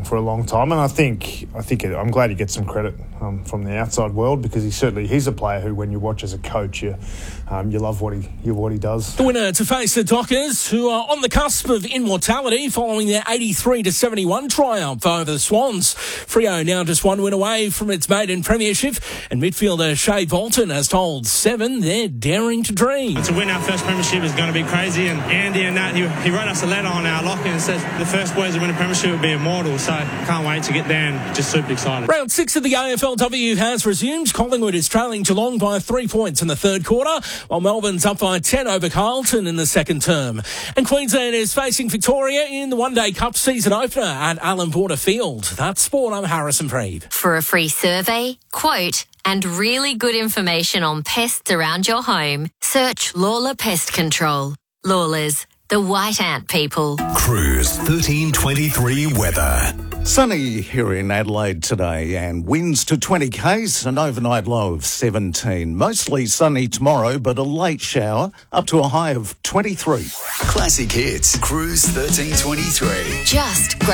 for a long time, and I think I'm glad he gets some credit from the outside world, because he's a player who, when you watch as a coach, you love what he does. The winner to face the Dockers, who are on the cusp of immortality following their 83-71 triumph over the Swans. Freo now just one win away from its maiden premiership, and midfielder Shea Bolton has told Seven they're daring to dream. To win our first premiership is going to be crazy, and Andy and Nat, he wrote us a letter on our locker and said the first boys to win a premiership will be immortal, so can't wait to get there and just super excited. Round 6 of the AFLW has resumed. Collingwood is trailing Geelong by 3 points in the third quarter, while Melbourne's up by 10 over Carlton in the second term. And Queensland is facing Victoria in the One Day Cup season opener at Allan Border Field. That's sport. I'm Harrison Preeve. For a free survey, quote, and really good information on pests around your home, search Lawler Pest Control. Lawlers, the white ant people. Cruise 1323 weather. Sunny here in Adelaide today, and winds to 20 k's, an overnight low of 17. Mostly sunny tomorrow, but a late shower up to a high of 23. Classic Hits, Cruise 1323. Just great.